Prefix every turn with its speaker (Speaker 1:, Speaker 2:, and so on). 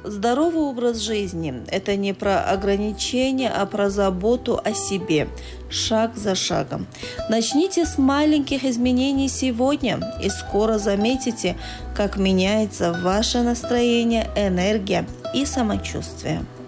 Speaker 1: Здоровый образ жизни – это не про ограничения, а про заботу о себе, шаг за шагом. Начните с маленьких изменений сегодня, и скоро заметите, как меняется ваше настроение, энергия и самочувствие.